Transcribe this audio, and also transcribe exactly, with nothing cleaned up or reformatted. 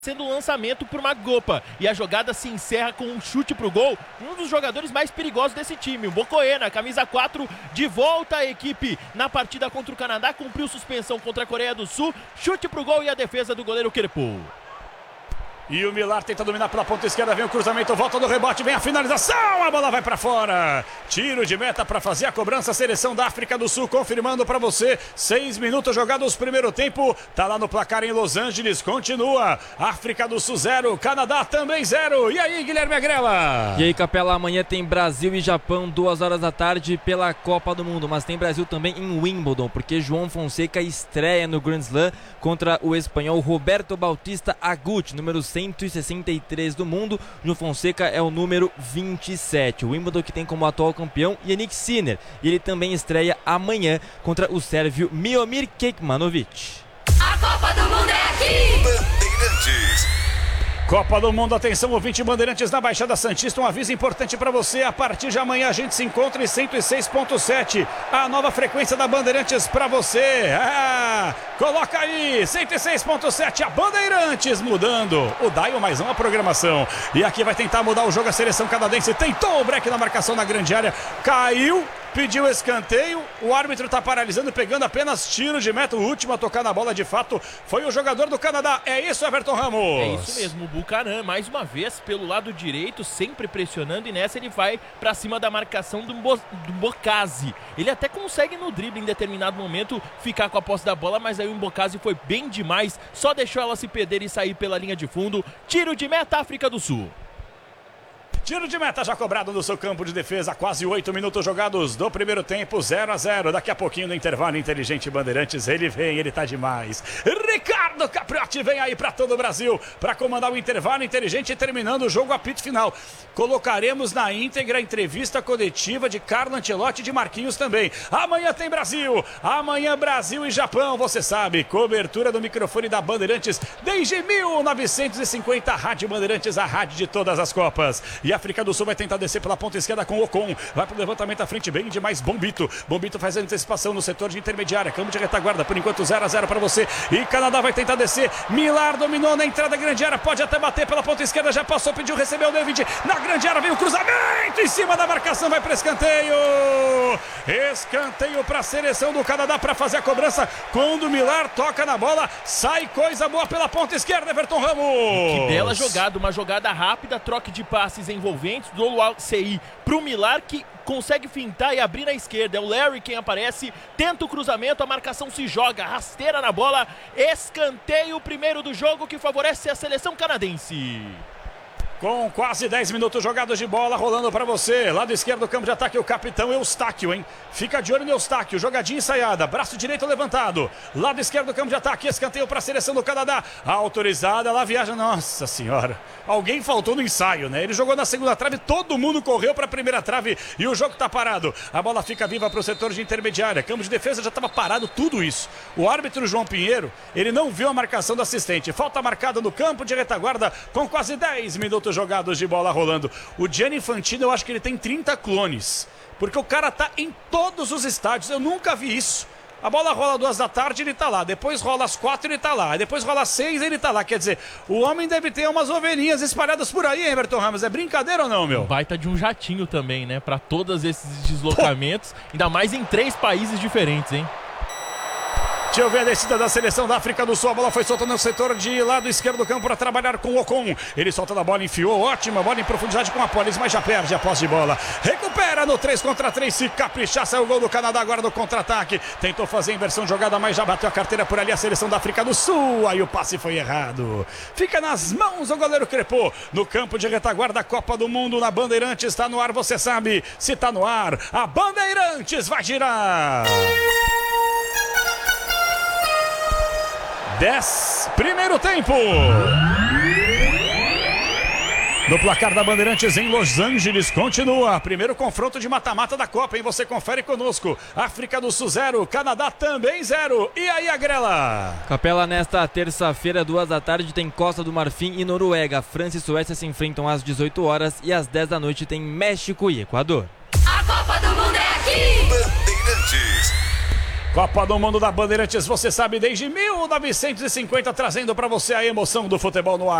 sendo o lançamento por Magopa, e a jogada se encerra com um chute pro gol, um dos jogadores mais perigosos desse time, o Mokoena, camisa quatro, de volta à equipe na partida contra o Canadá, cumpriu suspensão contra a Coreia do Sul, chute pro gol e a defesa do goleiro Kerpou. E o Millar tenta dominar pela ponta esquerda, vem o cruzamento, volta do rebote, vem a finalização, a bola vai para fora. Tiro de meta para fazer a cobrança, a seleção da África do Sul confirmando para você, seis minutos jogados primeiro tempo, tá lá no placar em Los Angeles, continua, África do Sul zero, Canadá também zero. E aí, Guilherme Agrela? E aí, Capela, amanhã tem Brasil e Japão, duas horas da tarde pela Copa do Mundo, mas tem Brasil também em Wimbledon, porque João Fonseca estreia no Grand Slam contra o espanhol Roberto Bautista Agut, número cento e sessenta e três do mundo. João Fonseca é o número vinte e sete. O Wimbledon que tem como atual campeão Jannik Sinner. E ele também estreia amanhã contra o sérvio Miomir Kekmanovic. A Copa do Mundo é aqui! Bandeirantes. Copa do Mundo, atenção, ouvinte Bandeirantes na Baixada Santista, um aviso importante para você, a partir de amanhã a gente se encontra em cento e seis ponto sete, a nova frequência da Bandeirantes para você, ah, coloca aí, cento e seis ponto sete, a Bandeirantes mudando, o dial mais uma programação, e aqui vai tentar mudar o jogo, a seleção canadense tentou o break na marcação na grande área, caiu, pediu escanteio, o árbitro está paralisando, pegando apenas tiro de meta, o último a tocar na bola de fato foi o jogador do Canadá, é isso, Everton Ramos? É isso mesmo, o Buchanan mais uma vez pelo lado direito, sempre pressionando, e nessa ele vai para cima da marcação do, Bo do Bocase. Ele até consegue no drible em determinado momento ficar com a posse da bola, mas aí o Bocase foi bem demais, só deixou ela se perder e sair pela linha de fundo. Tiro de meta, África do Sul. Tiro de meta já cobrado no seu campo de defesa, quase oito minutos jogados do primeiro tempo, zero a zero. Daqui a pouquinho no intervalo inteligente Bandeirantes, ele vem, ele tá demais. Ricardo Capriotti vem aí para todo o Brasil para comandar o intervalo inteligente, terminando o jogo, apito final. Colocaremos na íntegra a entrevista coletiva de Carlo Ancelotti e de Marquinhos também. Amanhã tem Brasil, amanhã Brasil e Japão, você sabe, cobertura do microfone da Bandeirantes desde mil novecentos e cinquenta, Rádio Bandeirantes, a rádio de todas as Copas. E a África do Sul vai tentar descer pela ponta esquerda com o Ocon, vai pro levantamento à frente, bem demais, Bombito, Bombito faz a antecipação no setor de intermediária, campo de retaguarda, por enquanto zero a zero para você, e Canadá vai tentar descer, Millar dominou na entrada da grande área, pode até bater pela ponta esquerda, já passou, pediu, recebeu o David, na grande área vem o cruzamento, em cima da marcação, vai para escanteio, escanteio para a seleção do Canadá para fazer a cobrança, quando o Millar toca na bola, sai coisa boa pela ponta esquerda, Everton Ramos. Que bela jogada, uma jogada rápida, troca de passes envolventes do Luau-Sei pro Millar, que consegue fintar e abrir na esquerda, é o Larry quem aparece, tenta o cruzamento, a marcação se joga, rasteira na bola, escanteio primeiro do jogo que favorece a seleção canadense. Com quase dez minutos jogados de bola rolando para você. Lado esquerdo do campo de ataque, o capitão Eustáquio, hein? Fica de olho no Eustáquio. Jogadinha ensaiada. Braço direito levantado. Lado esquerdo do campo de ataque. Escanteio para a seleção do Canadá. Autorizada. Lá viaja. Nossa senhora. Alguém faltou no ensaio, né? Ele jogou na segunda trave. Todo mundo correu para a primeira trave. E o jogo tá parado. A bola fica viva para o setor de intermediária. Campo de defesa já estava parado. Tudo isso. O árbitro João Pinheiro, ele não viu a marcação do assistente. Falta marcada no campo de retaguarda com quase dez minutos jogados de bola rolando. O Gianni Infantino, eu acho que ele tem trinta clones, porque o cara tá em todos os estádios, eu nunca vi isso. A bola rola duas da tarde, ele tá lá, depois rola às quatro, ele tá lá, depois rola às seis, ele tá lá, quer dizer, o homem deve ter umas ovelhinhas espalhadas por aí, hein, Everton Ramos, é brincadeira ou não, meu? Baita de um jatinho também, né, pra todos esses deslocamentos, Pô. ainda mais em três países diferentes, hein? Deixa eu ver a descida da seleção da África do Sul. A bola foi solta no setor de lado esquerdo do campo para trabalhar com o Ocon. Ele solta da bola, enfiou. Ótima bola em profundidade com a Polis, mas já perde a posse de bola. Recupera no três contra três. Se caprichar, saiu o gol do Canadá agora no contra-ataque. Tentou fazer a inversão de jogada, mas já bateu a carteira por ali a seleção da África do Sul. Aí o passe foi errado. Fica nas mãos o goleiro Kerpou. No campo de retaguarda, Copa do Mundo na Bandeirantes. Está no ar, você sabe. Se está no ar, a Bandeirantes vai girar. dez, primeiro tempo. No placar da Bandeirantes em Los Angeles, continua. Primeiro confronto de mata-mata da Copa, hein? Você confere conosco. África do Sul zero, Canadá também zero. E aí, Agrela? Capela, nesta terça-feira, duas da tarde, tem Costa do Marfim e Noruega. França e Suécia se enfrentam às dezoito horas e às dez da noite tem México e Equador. A Copa do Mundo é aqui! Bandeirantes. Copa do Mundo da Bandeirantes, você sabe, desde mil novecentos e cinquenta, trazendo para você a emoção do futebol no ar.